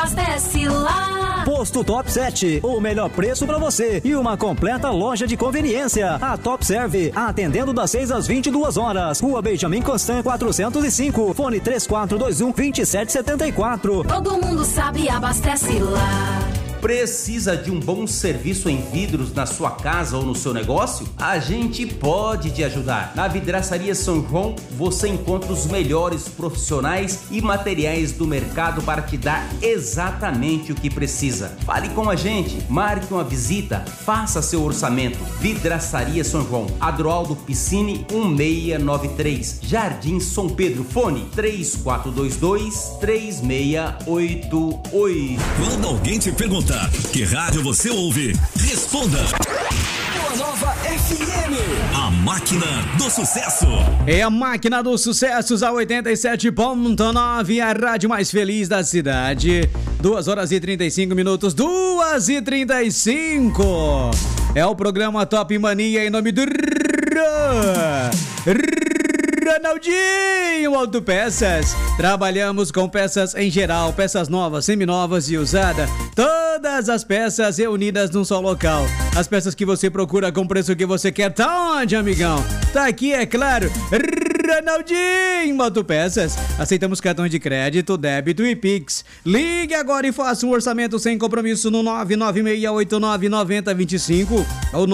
abastece lá. Posto Top 7, o melhor preço pra você e uma completa loja de conveniência. A Top Serve, atendendo das 6 às 22 horas. Rua Benjamin Constant 405, fone 3421-2774. Todo mundo sabe, abastece lá. Precisa de um bom serviço em vidros na sua casa ou no seu negócio? A gente pode te ajudar. Na Vidraçaria São João, você encontra os melhores profissionais e materiais do mercado para te dar exatamente o que precisa. Fale com a gente, marque uma visita, faça seu orçamento. Vidraçaria São João, Adroaldo Piscine 1693, Jardim São Pedro, fone 3422-3688. Quando alguém te perguntar que rádio você ouve, responda Boa Nova FM, a máquina do sucesso. É a máquina dos sucessos, a 87.9, a rádio mais feliz da cidade. 2 horas e 35 minutos, 2h35. É o programa Top Mania em nome do Ronaldinho Autopeças. Trabalhamos com peças em geral, peças novas, seminovas e usadas. Todas as peças reunidas num só local. As peças que você procura com o preço que você quer. Tá onde, amigão? Tá aqui, é claro. Ronaldinho Autopeças. Aceitamos cartões de crédito, débito e Pix. Ligue agora e faça um orçamento sem compromisso no 996899025 ou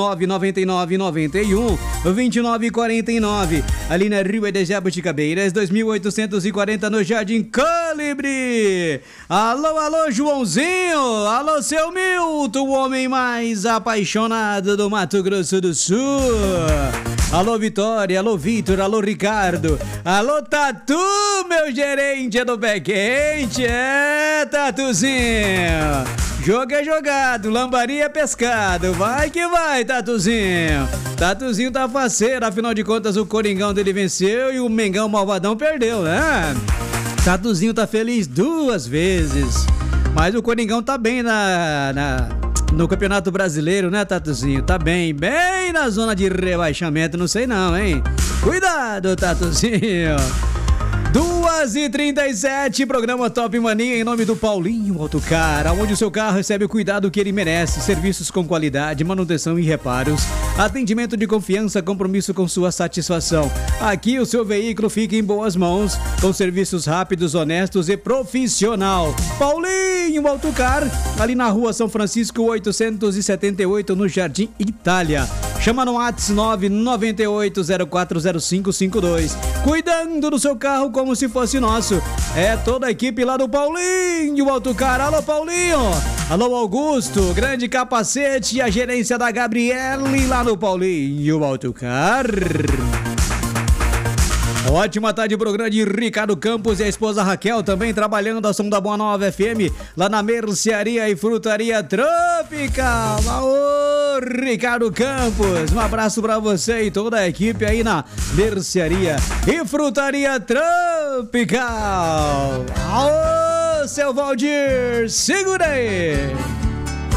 999912949. Ali na Rua de Jabuticabeiras, 2840 no Jardim Calibre. Alô, alô, Joãozinho. Alô, seu Milton, o homem mais apaixonado do Mato Grosso do Sul. Alô, Vitória. Alô, Vitor. Alô, Ricardo. Alô, Tatu, meu gerente do pé quente. É, Tatuzinho. Jogo é jogado, lambaria é pescado. Vai que vai, Tatuzinho. Tatuzinho tá faceiro, afinal de contas o Coringão dele venceu e o Mengão malvadão perdeu, né? Tatuzinho tá feliz 2 vezes. Mas o Coringão tá bem no Campeonato Brasileiro, né, Tatuzinho? Tá bem na zona de rebaixamento, não sei não, hein? Cuidado, Tatuzinho. 2h37, programa Top Mania em nome do Paulinho Autocar, onde o seu carro recebe o cuidado que ele merece, serviços com qualidade, manutenção e reparos, atendimento de confiança, compromisso com sua satisfação. Aqui o seu veículo fica em boas mãos, com serviços rápidos, honestos e profissional. Paulinho Autocar, ali na Rua São Francisco 878, no Jardim Itália. Chama no WhatsApp 998040552. Cuidando do seu carro como se fosse nosso. É toda a equipe lá do Paulinho Autocar. Alô, Paulinho. Alô, Augusto. Grande Capacete e a gerência da Gabriele lá no Paulinho Autocar. Ótima tarde, programa de Ricardo Campos e a esposa Raquel também trabalhando ao som da Boa Nova FM lá na Mercearia e Frutaria Tropical. Aô, Ricardo Campos, um abraço pra você e toda a equipe aí na Mercearia e Frutaria Tropical. Aô, seu Valdir, segura aí.